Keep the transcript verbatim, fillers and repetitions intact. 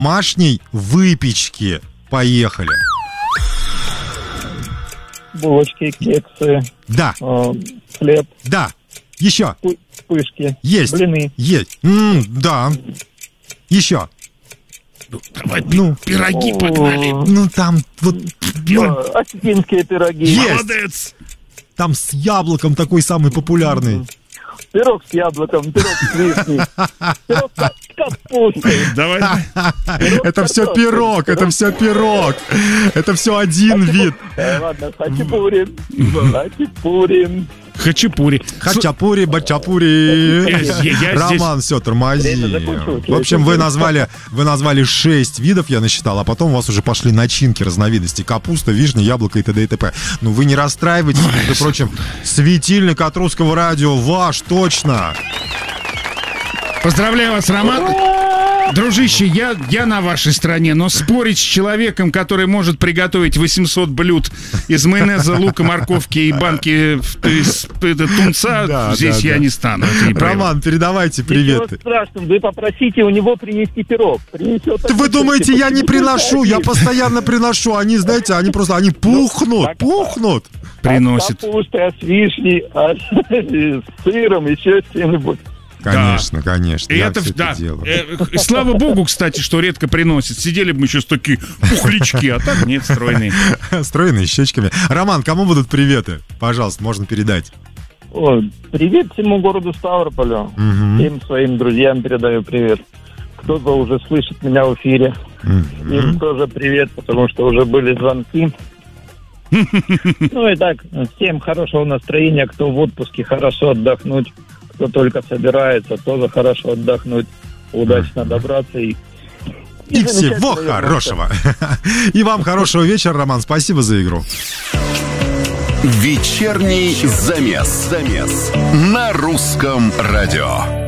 домашней выпечки. Поехали. Булочки, кексы. Да. Э, хлеб. Да. Еще. Пы- пышки. Есть. Блины. Есть. М, да. Еще. Ну, давай, Ну. пироги погнали. Ну, там вот... Э, осетинские пироги. Есть. Молодец. Там с яблоком такой самый популярный. Пирог с яблоком, пирог с вишней. Пирог с капустой. Давай. Это все пирог, это все пирог. Это все один вид. Э, Ладно, хачапури. Хачапури. Хачапури. Хачапури, бачапури. Я- я Роман, все, тормози. Время закончилось. В общем, вы назвали, вы назвали шесть видов, я насчитал, а потом у вас уже пошли начинки разновидности. Капуста, вишня, яблоко и т.д. и т.п. Ну, вы не расстраивайтесь, между прочим, светильник от Русского радио ваш, точно. Поздравляю вас, Роман. Дружище, я, я на вашей стороне, но спорить с человеком, который может приготовить восемьсот блюд из майонеза, лука, морковки и банки из, это, тунца, Да, здесь да, я да. не стану. Это неправильно. Роман, передавайте Ничего приветы. страшного, вы попросите у него принести пирог. Принесет Да вы один, думаете, я не почему приношу? Я один? постоянно приношу. Они, знаете, они просто, они пухнут, так- пухнут. Приносит. А с капустой, а с вишней, а с сыром, еще с чем-нибудь. Конечно, конечно. И я это, всё да. делаю. Э, слава богу, кстати, что редко приносит. Сидели бы мы еще с такие пухлячки, а так нет, стройные. Стройные щечками. Роман, кому будут приветы? Пожалуйста, можно передать. О, привет всему городу Ставрополю. Мгм. Всем своим друзьям передаю привет. Кто-то уже слышит меня в эфире. Мгм. Им тоже привет, потому что уже были звонки. Ну и так, всем хорошего настроения, кто в отпуске, хорошо отдохнуть. Кто только собирается, тоже хорошо отдохнуть, удачно добраться и... И всего замечательно вернуться. хорошего. И вам хорошего вечера, Роман. Спасибо за игру. Вечерний замес. Замес. На русском радио.